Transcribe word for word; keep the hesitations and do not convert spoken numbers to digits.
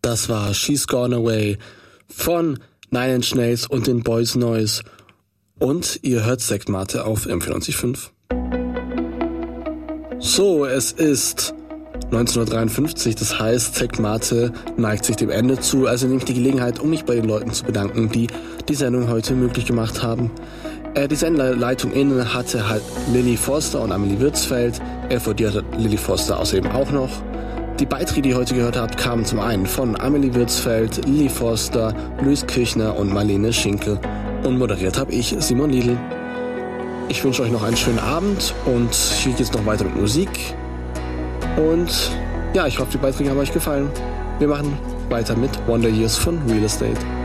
Das war She's Gone Away von Nine Inch Nails und den Boys Noise. Und ihr hört Sektmate auf M vierundneunzig Komma fünf. So, es ist neunzehnhundertdreiundfünfzig, das heißt, Sektmate neigt sich dem Ende zu. Also nehme ich die Gelegenheit, um mich bei den Leuten zu bedanken, die die Sendung heute möglich gemacht haben. Äh, die Sendeleitung inne hatte halt Lilly Forster und Amelie Würzfeld. L V D hatte Lilly Forster außerdem auch noch. Die Beiträge, die ihr heute gehört habt, kamen zum einen von Amelie Würzfeld, Lilly Forster, Luis Kirchner und Marlene Schinkel. Und moderiert habe ich, Simon Liedl. Ich wünsche euch noch einen schönen Abend und hier geht es noch weiter mit Musik. Und ja, ich hoffe, die Beiträge haben euch gefallen. Wir machen weiter mit Wonder Years von Real Estate.